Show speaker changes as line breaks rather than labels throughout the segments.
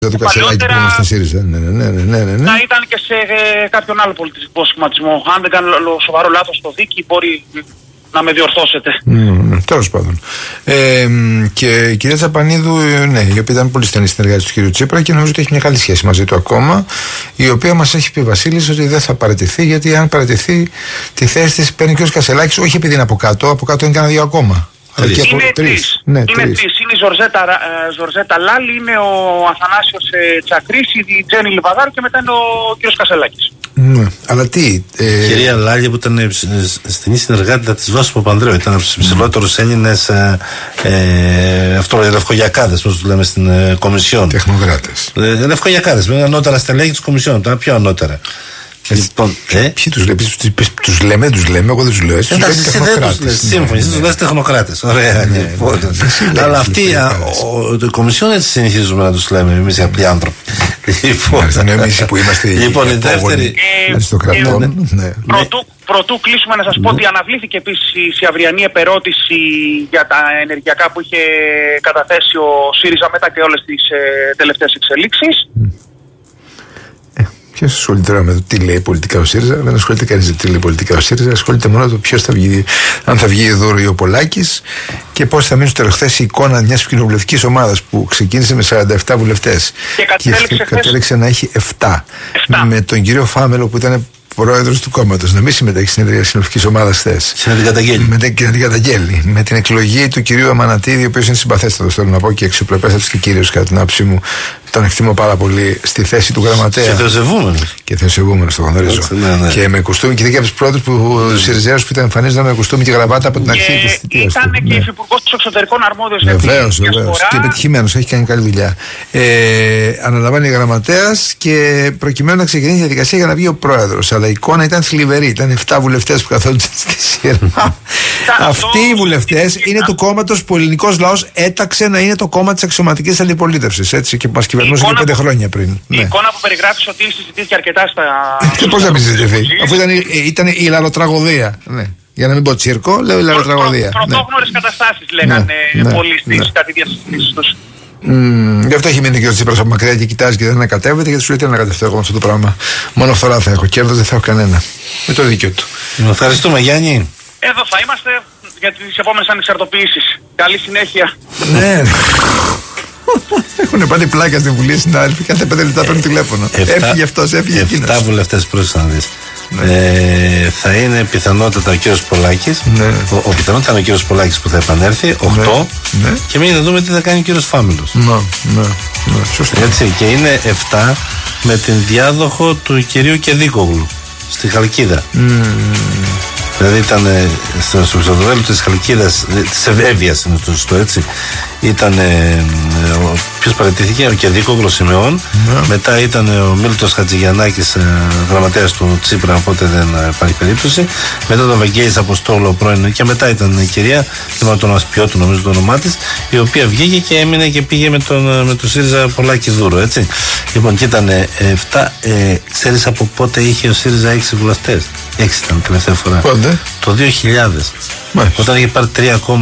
του Κασελάκη που ήμουν στο ΣΥΡΙΖΑ. Ναι.
Να ήταν και σε κάποιον άλλο πολιτικό σχηματισμό. Αν δεν κάνω σοβαρό λάθος στο Δίκη, μπορεί να με διορθώσετε.
Τέλος πάντων. Και η κυρία Τσαπανίδου, ναι, η οποία ήταν πολύ στενή συνεργάτη του κυρίου Τσίπρα και νομίζω ότι έχει μια καλή σχέση μαζί του ακόμα, η οποία μας έχει πει, Βασίλης, ότι δεν θα παραιτηθεί, γιατί αν παραιτηθεί τη θέση της παίρνει και ο Κασελάκης, όχι επειδή είναι από κάτω είναι κανένα δύο ακόμα.
Είναι τρεις. Είναι η Ζορζέτα Λάλη, είναι ο Αθανάσιος Τσακρής, η Τζέννη Λιβαδάρου και μετά είναι ο κ. Κασελάκης.
Ναι, αλλά τι.
Κυρία Λάλη, που ήταν στενή συνεργάτη της Βάσου Παπανδρέου, ήταν από τους υψηλότερους Έλληνες λευκογιακάδες, όπως λέμε στην Κομισιόν.
Τεχνοκράτες.
Λευκογιακάδες, με ανώτερα στελέχη της Κομισιόν, τα πιο ανώτερα.
Λοιπόν, ποιοι τους λέμε, τους λέμε, εγώ δεν τους λέω.
Σύμφωνοι, εσείς τους λέτε τεχνοκράτες. Ωραία. Αλλά αυτοί, η Κομισιόν έτσι συνηθίζουμε να τους λέμε εμείς οι απλοί άνθρωποι.
Εμείς που είμαστε οι
υπόγονοι αριστοκρατών. Πρωτού κλείσουμε, να σας πω ότι αναβλήθηκε επίσης η αυριανή επερώτηση για τα ενεργειακά που είχε καταθέσει ο ΣΥΡΙΖΑ μετά και όλες τις τελευταίες εξελίξεις.
Ποιος ασχολείται τώρα με το τι λέει πολιτικά ο ΣΥΡΙΖΑ? Δεν ασχολείται κανείς με το τι λέει πολιτικά ο ΣΥΡΙΖΑ. Ασχολείται μόνο το ποιος θα βγει, αν θα βγει δώρο ή ο Πολάκης και πώς θα μείνει στο τέλος. Χθες η εικόνα μιας κοινοβουλευτικής ομάδας που ξεκίνησε με 47 βουλευτές και κατέληξε να έχει 7. Με τον κύριο Φάμελο που ήταν πρόεδρος του κόμματος να μην συμμετέχει στην συνολική ομάδα χθες.
Και να την
καταγγέλει. Με την εκλογή του κυρίου Αμανατίδη, ο οποίος είναι συμπαθέστατος, θέλω να πω, και αξιοπρεπέστατος και κύριος κατά την άποψή μου. Τον εκτιμώ πάρα πολύ στη θέση του γραμματέα.
Και
θεοσεβούμενος, το γνωρίζω.
Ναι.
Και με κουστούμι, και από τους πρώτους Συριζέους που ήταν εμφανίζονταν με κουστούμι και γραβάτα από την αρχή της θητείας του.
Ήταν και υφυπουργός των εξωτερικών αρμόδιος.
Βεβαίως. Και πετυχημένος, έχει κάνει καλή δουλειά. Αναλαμβάνει γραμματέας και προκειμένου να ξεκινήσει η διαδικασία για να βγει ο πρόεδρος. Αλλά η εικόνα ήταν θλιβερή. Ήταν 7 βουλευτές που καθόντουσαν στη σειρά. Αυτοί οι βουλευτές είναι του κόμματος που ο ελληνικός λαός έταξε να είναι το κόμμα της αξιωματικής αντιπολίτευσης. Έτσι, και μας κυβερνούσε και 5 χρόνια πριν.
Η εικόνα που περιγράφεις ότι συζητήθηκε αρκετά στα.
Και πώς να μην συζητηθεί, αφού ήταν η λαροτραγωδία. Ναι. Για να μην πω τσίρκο, λέω η λαροτραγωδία.
Πρωτόγνωρες καταστάσεις λέγανε πολλοί στις κατηδίες τους.
Γι' αυτό έχει μείνει και ο Τσίπρας από μακριά και κοιτάζει και δεν ανακατεύεται, γιατί σου λέει τι ανακατευτώ εγώ με αυτό το πράγμα. Μόνο φθορά θα έχω, κέρδος δεν θα έχω κανένα. Με το δίκιο του.
Ευχαριστούμε, Γιάννη.
Εδώ θα είμαστε για τις επόμενες ανεξαρτοποιήσεις. Καλή συνέχεια.
Ναι. Έχουν πάρει πλάκα στη Βουλή συνάδελφοι. Κάθε 5 λεπτά παίρνει τηλέφωνο. Έφυγε αυτός, έφυγε εκείνος.
7 βουλευτές πρόσεξαν να δεις. Θα είναι πιθανότατα ο κύριος Πολάκης. Ο πιθανότατα είναι ο κύριος Πολάκης που θα επανέλθει. 8. Και μην να δούμε τι θα κάνει ο κύριος Φάμελος.
Ναι. Σωστά.
Έτσι, και είναι 7 με την διάδοχο του κυρίου Κεδίκογλου στη Χαλκίδα. Δηλαδή ήταν στο ψευδοδέλτιο της Χαλκίδας, της Εύβοιας, είναι το σωστό, έτσι. Ήταν ποιος παραιτήθηκε, ο Κεδίκογλου Σιμεών. Μετά ήταν ο Μίλτος Χατζηγιαννάκης, γραμματέας του Τσίπρα, οπότε δεν υπάρχει περίπτωση. Μετά τον Βαγγέλης Αποστόλου, ο πρώην, και μετά ήταν η κυρία, θυμάμαι τον Ασπιώτου, νομίζω το όνομά της, η οποία βγήκε και έμεινε και πήγε με τον ΣΥΡΙΖΑ Πολάκη Δούρο, έτσι. Λοιπόν, και ήταν 7. Ξέρεις από πότε είχε ο ΣΥΡΙΖΑ 6 βουλευτές? 6 ήταν τελευταία φορά.
Πότε?
Το 2000. Όταν είχε πάρει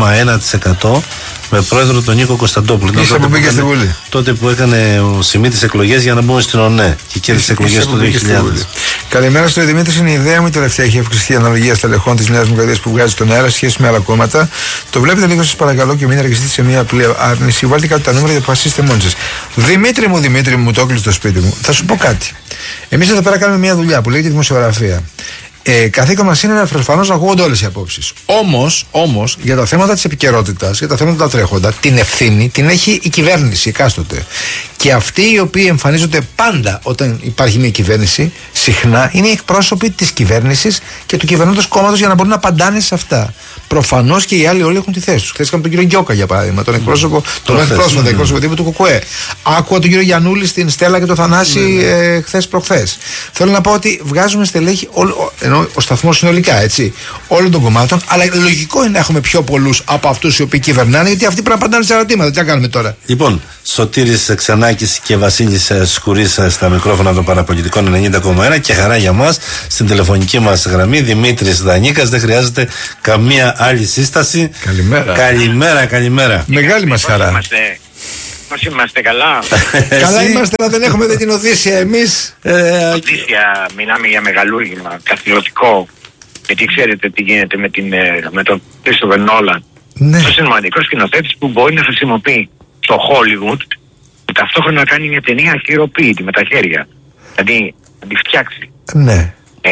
3,1% με πρόεδρο τον Νίκο Κωνσταντόπουλο. Τότε που έκανε ο Σιμίτης εκλογές για να μπούμε στην ΟΝΕ και κέρδισε εκλογές το 2000.
Καλημέρα στο Δημήτρη. Είναι η ιδέα μου η τελευταία. Έχει αυξηθεί η αναλογία στελεχών της Νέας Δημοκρατίας που βγάζει στον αέρα σχέση με άλλα κόμματα. Το βλέπετε λίγο, σας παρακαλώ, και μην αργιστείτε σε μια απλή άρνηση. Βάλτε κάτω τα νούμερα και αποφασίστε μόνοι σας. Δημήτρη μου, το έκλεισε το σπίτι μου. Θα σου πω κάτι. Εμείς εδώ πέρα κάνουμε μια δουλειά που λέγεται δημοσιογραφία. Καθήκον μας είναι προφανώς να ακούγονται όλες οι απόψεις. Όμως, για τα θέματα της επικαιρότητας, για τα θέματα τα τρέχοντα, την ευθύνη την έχει η κυβέρνηση εκάστοτε. Και αυτοί οι οποίοι εμφανίζονται πάντα όταν υπάρχει μια κυβέρνηση, συχνά είναι οι εκπρόσωποι της κυβέρνησης και του κυβερνώντος κόμματος για να μπορούν να απαντάνε σε αυτά. Προφανώς και οι άλλοι όλοι έχουν τη θέση τους. Χθες είχαμε τον κύριο Γκιόκα για παράδειγμα, τον εκπρόσωπο, τον εκπρόσωπο τύπου του Κουκουέ. Άκουγα τον κύριο Γιαννούλη στην Στέλλα και τον Θανάση χθες προχθές. Θέλω να πω ότι βγάζουμε στελέχη, ενώ ο σταθμός συνολικά, έτσι, όλων των κομμάτων, αλλά λογικό είναι να έχουμε πιο πολλούς από αυτούς οι οποίοι κυβερνάνε, γιατί αυτοί πρέπει να απαντάνε σε ερωτήματα. Τι να κάνουμε τώρα.
Λοιπόν, Σωτήρης Ξανάκης και Βασίλης Σκουρής στα μικρόφωνα των παραπολιτικών 90,1 και χαρά για μας στην τηλεφωνική μας γραμμή Δημήτρης Δανίκας. Δεν χρειάζεται καμία άλλη σύσταση.
Καλημέρα.
Καλημέρα.
Μεγάλη μας χαρά.
Πώς είμαστε, καλά?
Καλά είμαστε, αλλά δεν έχουμε την Οδύσσια εμείς.
Οδύσσια, μιλάμε για μεγαλούργημα, καθηλωτικό. Γιατί ξέρετε τι γίνεται με τον Christopher Nolan.
Ναι.
Το σημαντικό σκηνοθέτης που μπορεί να χρησιμοποιεί στο Hollywood και ταυτόχρονα να κάνει μια ταινία αχειροποίητη με τα χέρια. Δηλαδή να τη φτιάξει.
Ναι.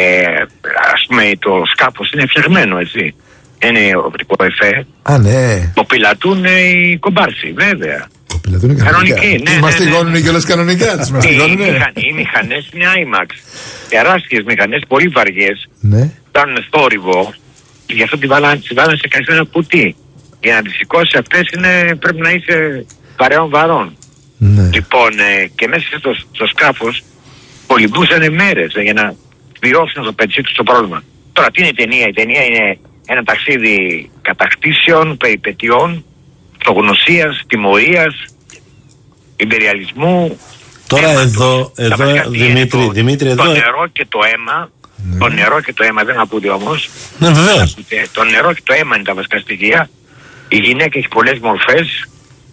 Ας πούμε το σκάφος είναι φτιαγμένο, έτσι. Είναι οπτικό εφέ.
Α, ναι.
Το πιλατούν οι κομπάρσοι, βέβαια.
Το πιλατούν είναι
κανονική, ναι.
Τις μαστιγώνουν κιόλας κανονικά. Τις μαστιγώνουν.
Οι μηχανές είναι IMAX. Τεράστιες μηχανές, πολύ βαριές.
Ναι.
Κάνουν θόρυβο και γι' αυτό τις βάλανε σε ένα κουτί. Για να τις σηκώσεις αυτές πρέπει να είσαι παρεών βαρών.
Ναι.
Λοιπόν, και μέσα στο σκάφος κολυμπούσαν μέρες για να βιώσουν το πετσί τους το πρόβλημα. Τώρα τι είναι η ταινία? Η ταινία είναι ένα ταξίδι κατακτήσεων, περιπετειών, αυτογνωσίας, τιμωρίας, ιμπεριαλισμού.
Τώρα εδώ Δημήτρη, εδώ...
Το νερό και το αίμα, ναι. Το νερό και το αίμα δεν ακούτε όμως.
Ναι, βεβαίως.
Το νερό και το αίμα είναι τα βασικά στοιχεία. Η γυναίκα έχει πολλές μορφές,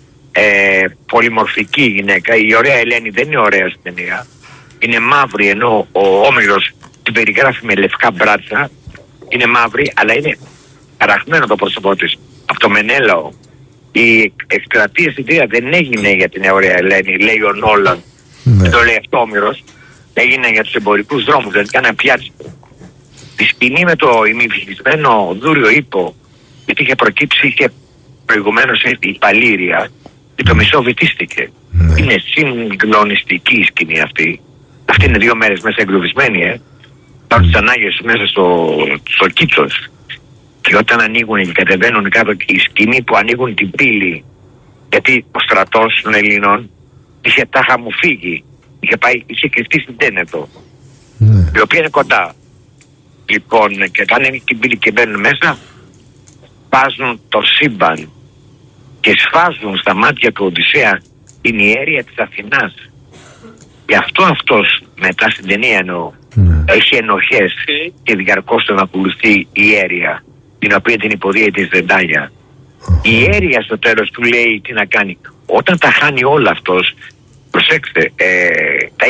πολυμορφική γυναίκα. Η ωραία Ελένη δεν είναι ωραία στην ταινία. Είναι μαύρη, ενώ ο Όμηρος την περιγράφει με λευκά μπράτσα. Είναι μαύρη, αλλά είναι χαραγμένο το πρόσωπό της. Από το Μενέλαο. Η εκστρατεία στην ταινία δεν έγινε για την ωραία Ελένη, λέει ο Νόλαν. Δεν το λέει αυτό ο Όμηρος. Έγινε για τους εμπορικούς δρόμους, δηλαδή κάνα πιάτσικο. Τη σκηνή με το ημιφυλισμένο δούριο ύπο, γιατί είχε προκύψει και προηγουμένως η Παλήρια και το μισό βυθίστηκε. Είναι συγκλονιστική η σκηνή αυτή. Αυτή είναι 2 μέρες μέσα εγκλωβισμένη, Πάρουν τις ανάγκες μέσα στο Κίτσος. Και όταν ανοίγουν και κατεβαίνουν κάτω, η σκηνή που ανοίγουν την πύλη, γιατί ο στρατός των Ελλήνων είχε τάχα μου φύγει. Είχε κρυφτεί στην Τένετο, η οποία είναι κοντά. Λοιπόν, και όταν ανοίγουν την πύλη και μπαίνουν μέσα, σπάζουν το σύμπαν και σφάζουν στα μάτια του Οδυσσέα την ιέρεια της Αθηνάς. Γι' αυτό αυτός μετά στην ταινία έχει ενοχές και διαρκώς τον ακολουθεί η ιέρεια, την οποία την υποδίεται της Δεντάγια. Η ιέρεια στο τέλος του λέει τι να κάνει. Όταν τα χάνει όλα αυτός, προσέξτε, τα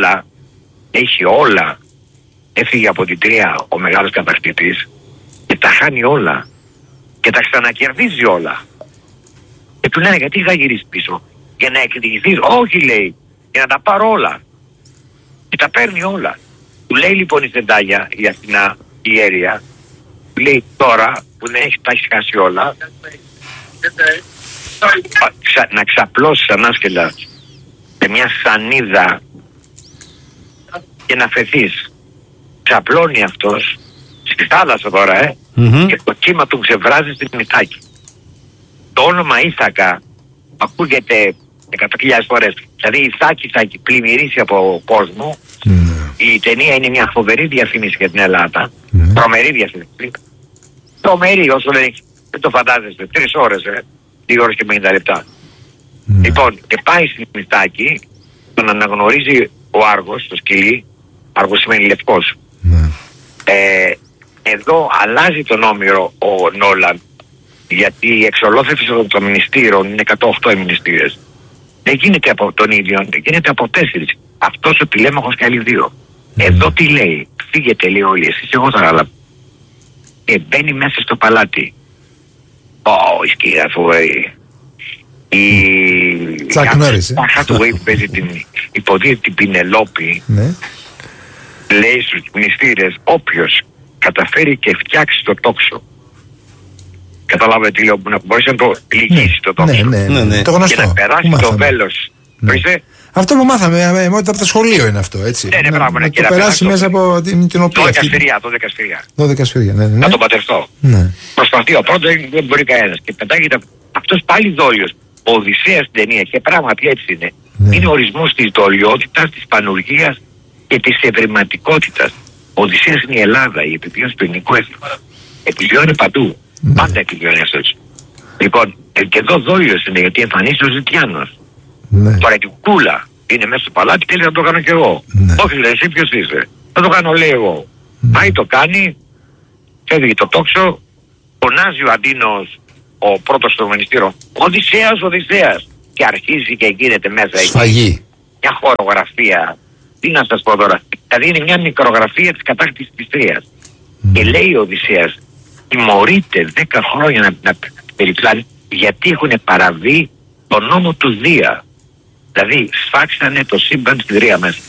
είχε όλα, έφυγε από την Τρία ο μεγάλος κατακτητής και τα χάνει όλα και τα ξανακερδίζει όλα. Και του λένε γιατί θα γυρίσεις πίσω? Για να εκδικηθείς? Όχι, λέει, για να τα πάρω όλα. Και τα παίρνει όλα. Του λέει λοιπόν η Δεντάγια, η Αθηνά, η ιέρεια, του λέει τώρα που δεν τα έχει χάσει όλα, να ξαπλώσεις ανάσκελα με μια σανίδα και να φεθείς. Ξαπλώνει αυτός στη θάλασσα τώρα, και το κύμα του ξεβράζει στην Ιθάκη. Το όνομα Ήθακα ακούγεται 100.000 φορές. Δηλαδή η Ιθάκη θα πλημμυρίσει από κόσμο. Η ταινία είναι μια φοβερή διαφήμιση για την Ελλάδα. Τρομερή διαφήμιση. Τρομερή όσο λέει, δεν το φαντάζεστε. 3 ώρες, 2 ώρες και 50 λεπτά. Λοιπόν, και πάει στην Ιθάκη, τον αναγνωρίζει ο Άργος, το σκυλί. Άργος σημαίνει λευκός. Εδώ αλλάζει τον Όμηρο ο Νόλαν, γιατί η εξολόθρευση των μνηστήρων είναι 108 μνηστήρες. Δεν γίνεται από τον ίδιο, γίνεται από 4. Αυτός ο τηλέμαχος και άλλοι 2. Εδώ τι λέει? Φύγετε, λέει όλοι, εσείς εγώ θα γάλα. Μπαίνει μέσα στο παλάτι. Η σκύρα φοβερή.
Τσακ Νόρις.
Η Χάτουεϊ που παίζει υποδίεται την Πινελόπη, λέει στους μνηστήρες, όποιος καταφέρει και φτιάξει το τόξο. Καταλάβετε τι λέω, που να μπορείς να το λυγίσει το τόξο.
Το γνωστό.
Και να περάσει το βέλος.
Αυτό που μάθαμε από το σχολείο είναι αυτό, έτσι.
Ναι, πράγμα.
Να το περάσει μέσα από την οποία. Το δικαστηρία.
Να τον πατευτώ. Προσπαθεί ο πρώτος, δεν μπορεί κανένας. Και πετάγεται αυτός πάλι δόλιος. Ο Οδυσσέας στην ταινία, και πράγματι έτσι είναι. Είναι ορισμός της δολιότητας, της πανουργίας και της ευρηματικότητας. Ο Οδυσσέας είναι η Ελλάδα, η επιβίωση του ελληνικού έθνου. Επιβιώνει παντού. Πάντα επιβιώνει αυτός. Λοιπόν, και εδώ δόλιος είναι, γιατί εμφανίζεται ο Ζητιάνος. Τώρα η κουκούλα είναι μέσα στο παλάτι και λέει να το κάνω κι εγώ. Όχι, λέει, εσύ ποιος είσαι? Θα το κάνω, λέει, εγώ. Πάει, το κάνει, φεύγει το τόξο, φωνάζει ο Αντίνος, ο πρώτος στο μνηστήριο, Οδυσσέας, Οδυσσέας. και αρχίζει και γίνεται μέσα
σφαγή.
Εκεί μια χορογραφία. Τι να σας πω τώρα, δηλαδή είναι μια μικρογραφία της κατάκτησης της Τρίας. Και λέει ο Οδυσσέας, τιμωρείται 10 χρόνια να περιπλάνει γιατί έχουν παραβεί τον νόμο του Δία. Δηλαδή σφάξανε το σύμπαν στην Τρία μέσα.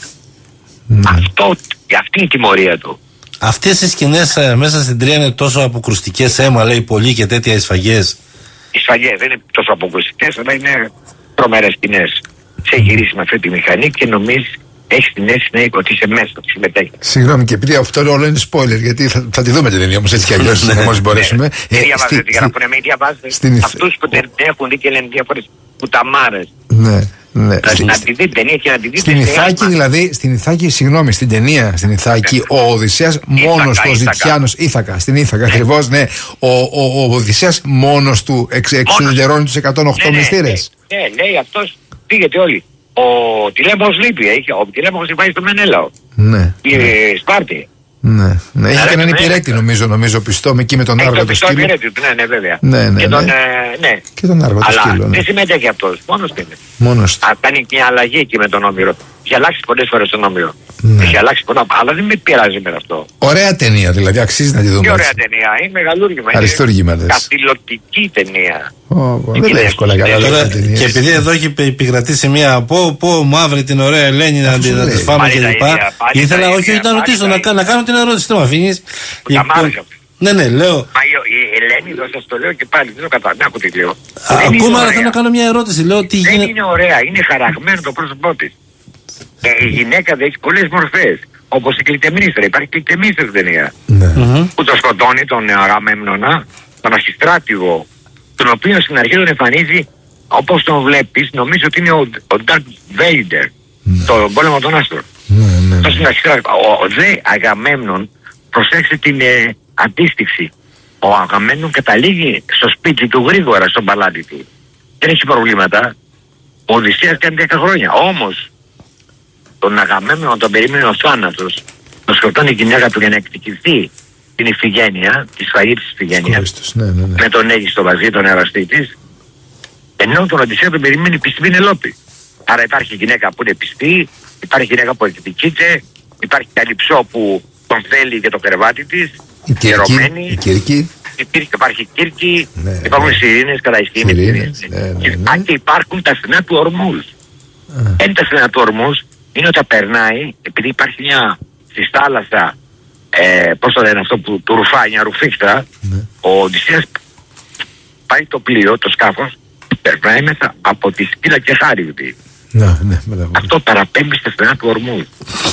Αυτή είναι η τιμωρία του.
Αυτές οι σκηνές μέσα στην Τρία είναι τόσο αποκρουστικές, αίμα λέει πολύ και τέτοια οι σφαγές.
Οι σφαγές δεν είναι τόσο αποκρουστικές, αλλά είναι τρομερές σκηνές. Σε γυρίσει με αυτή τη μηχανή και νομίζεις, έχει την αίσθηση ότι είσαι μέσα, ότι συμμετέχει.
Συγγνώμη, και επειδή αυτό όλο είναι spoiler, γιατί θα τη δούμε την ταινία όμως έτσι κι αλλιώς, μόλις μπορέσουμε.
Δεν διαβάζετε τι γράφουνε, μην διαβάζετε. Αυτούς που δεν έχουν δει και λένε διάφορες πουταμάρες.
Ναι.
Να τη δείτε ταινία και να τη δείτε.
Στην Ιθάκη, δηλαδή, συγγνώμη, στην ταινία στην Ιθάκη, ο Οδυσσέας μόνος του, ο Ζητιάνος, Ήθακα, στην Ήθακα ακριβώς, ναι. Ο Οδυσσέας μόνος του εξουδετερώνει τους 108 μυστήρες.
Ναι, λέει αυτός, πήγαινε όλοι. Ο Τηλέμαχος λείπει, ο Τηλέμαχος πάει στο Μενέλαο.
Ναι.
Η Σπάρτη.
Ναι. Είχε και έναν υπηρέτη νομίζω πιστό εκεί με τον Άργο το σκύλο.
Ναι, βέβαια.
Ναι. Και τον Άργο το σκύλο.
Αλλά δεν συμμετέχει αυτός, μόνος του είναι. Κάνει μια αλλαγή εκεί με τον Όμηρο. Έχει αλλάξει πολλές φορές τον Όμηρο. Έχει αλλάξει πολλά, αλλά δεν με πειράζει με αυτό.
Ωραία ταινία, δηλαδή αξίζει να τη δούμε.
Τι ωραία ταινία, είναι μεγαλούργημα.
Αριστούργημα.
Καθηλωτική ταινία.
Δεν είναι εύκολα καλά.
Και επειδή εδώ έχει επικρατήσει μια πω μαύρη την ωραία Ελένη να τη φάμε κλπ. Ήθελα όχι να ρωτήσω, να κάνω την ερώτηση. Το αφήνεις. Ναι, λέω.
Μα η Ελένη, εδώ σας το λέω και πάλι, δεν το κατάλαβα. Άκου τι λέω.
Ακόμα θέλω να κάνω μια ερώτηση. Λέω τι
γίνεται. Δεν είναι ωραία, είναι χαραγμένο το πρόσωπό της. Η γυναίκα δεν έχει πολλές μορφές. Όπως η Κλειτεμνίστρα. Υπάρχει Κλειτεμνίστρα στην ταινία. Που το σκοτώνει τον Αγαμέμνονα, τον αρχιστράτηγο, τον οποίο στην αρχή τον εμφανίζει όπως τον βλέπεις, νομίζω ότι είναι ο Darth Vader, το πόλεμο των άστρων. Ο δε Αγαμέμνον, προσέξτε την αντίστοιξη. Ο Αγαμέμνον καταλήγει στο σπίτι του γρήγορα, στο παλάτι του. Δεν έχει προβλήματα. Ο Οδυσσέας κάνει 10 χρόνια. Όμως τον Αγαμέμνον τον περίμενε ο θάνατος. Τον σκοτώνει η γυναίκα του για να εκδικηθεί την Ιφηγένεια, τη σφαγή της Ιφηγένειας, με τον Αίγιστο Βαζί, τον εραστή της. Ενώ τον Οδυσσέα τον περιμένει πιστή Πηνελόπη. Άρα υπάρχει γυναίκα που είναι πιστή, υπάρχει γυναίκα που εκδικείται, υπάρχει καλυψό που τον θέλει για το κρεβάτι της,
η Κύρκη.
Υπάρχει Κύρκη, υπάρχουν Σιρήνες, κατά ισχύει. Και υπάρχουν τα στενά του Ορμούς. Ένα τα στενά του Ορμούς είναι όταν περνάει, επειδή υπάρχει μια στη θάλασσα, πώς το λένε αυτό που του ρουφάει, μια ρουφίχτρα, ο Οδυσσέας πάει το πλοίο, το σκάφος, περνάει μέσα από τη Σκύλα και Χάριγδη. Αυτό παραπέμπει στα στενά του Ορμούς.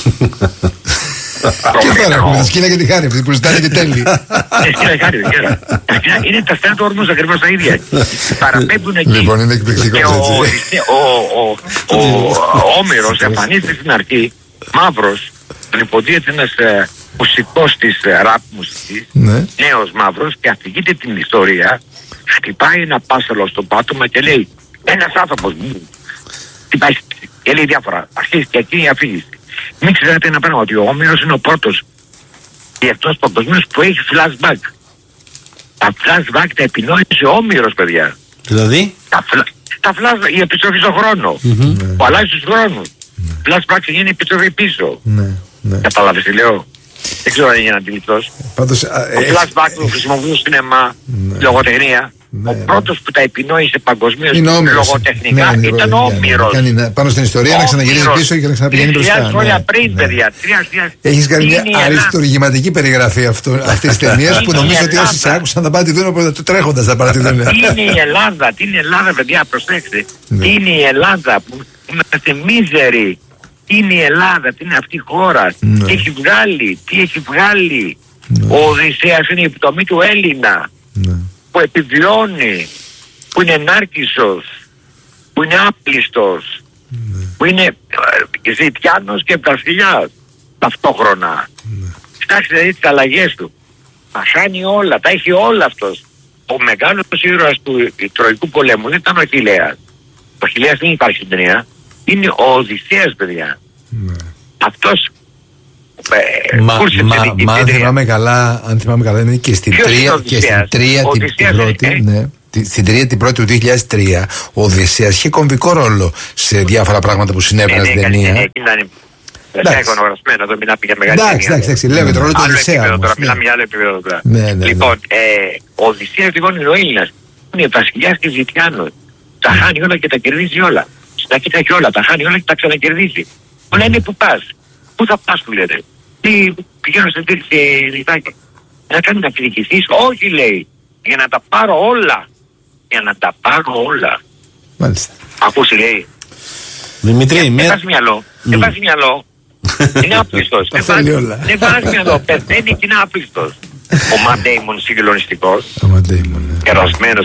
Και τώρα έχουμε τη Σκύλα και τη Χάριγδη που ζητάνε και τέλει.
Σκύλα και Χάριγδη, είναι τα στενά του Ορμούς ακριβώς τα ίδια. Παραπέμπουν εκεί.
Λοιπόν, είναι εκπληκτικό.
Ο Όμηρος εμφανίζεται στην αρχή μαύρος, τον υποδίεται ένας μουσικός της ραπ μουσικής, νέος μαύρος, και αφηγείται την ιστορία. Χτυπάει ένα πάσαλο στο πάτωμα και λέει ένας άνθρωπος μου. Και λέει διάφορα. Αρχίζει και εκεί η αφήγηση. Μην ξέρετε ένα πράγμα, ότι ο Όμηρος είναι ο πρώτος διεθνώς παγκοσμίως που έχει flashback. Τα flashback τα επινόησε ο Όμηρος, παιδιά.
Δηλαδή?
Τα flashback, η επιστροφή στον χρόνο. Που αλλάζει τους χρόνους. Flashback είναι η επιστροφή πίσω. Κατάλαβες τι λέω? Δεν ξέρω αν είναι αντιληπτός. Ο flashback που χρησιμοποιούν στο σινεμά, λογοτεχνία, ο πρώτος που τα επινόησε παγκοσμίως λογοτεχνικά ήταν ο Όμηρος.
Πάνω στην ιστορία να ξαναγυρίζει πίσω και να ξαναπηγαίνει μπροστά.
3.000 χρόνια πριν, παιδιά.
Έχεις κάνει μια αριστουργηματική περιγραφή αυτής της ταινίας που νομίζω ότι όσοι σε άκουσαν θα πάνε τη δουν τρέχοντας θα πάνε τη δουν.
Τι είναι η Ελλάδα, παιδιά, προσέξτε. Τι είναι η Ελλάδα που είμαστε μίζεροι. Τι είναι η Ελλάδα, τι είναι αυτή η χώρα, τι έχει βγάλει. Ο Οδυσσέας είναι η επιτομή του Έλληνα, που επιβιώνει, που είναι ενάρκησος, που είναι άπλιστος, που είναι ζητιάνος και βασιλιάς ταυτόχρονα. Κοιτάξτε δηλαδή τις αλλαγές του. Τα χάνει όλα, τα έχει όλα αυτός. Ο μεγάλος ήρωας του Τροϊκού πολέμου δεν ήταν ο Αχιλλέας. Ο Αχιλλέας δεν υπάρχει στην ταινία. Είναι ο Οδυσσέας, παιδιά. Αυτός
αν θυμάμαι καλά είναι και στην 3 και στην 3 την πρώτη, στην ταινία την πρώτη του 2003, ο Οδυσσέας είχε κομβικό ρόλο σε διάφορα πράγματα που συνέβαιναν στην ταινία.
Δεν εικονογραφημένο, εδώ μιλάμε για μεγάλη ταινία.
Εντάξει, λέω για τον ρόλο του Οδυσσέα.
Τώρα μιλάμε για άλλο επίπεδο τώρα. Λοιπόν, ο Οδυσσέας λοιπόν είναι ο Έλληνας. Είναι βασιλιάς και Ζητιάνος. Τα χάνει όλα και τα κερδίζει όλα. Τα κοιτάει όλα, τα χάνει όλα και τα ξανακερδίζει. Μου λένε πού πας, πού θα πας του λένε. Τι πηγαίνω σε τέτοια ρητάκια. Να κάνει να εκδικηθείς, όχι λέει. Για να τα πάρω όλα. Για να τα πάρω όλα.
Μάλιστα.
Ακούσει λέει.
Δημητρή,
δεν βάζει μυαλό. Δεν βάζει μυαλό. Είναι άπλιστος. Δεν βάζει μυαλό. Πεθαίνει και είναι άπλιστος. Ο Ματ Ντέιμον συγκλονιστικός. Κερασμένος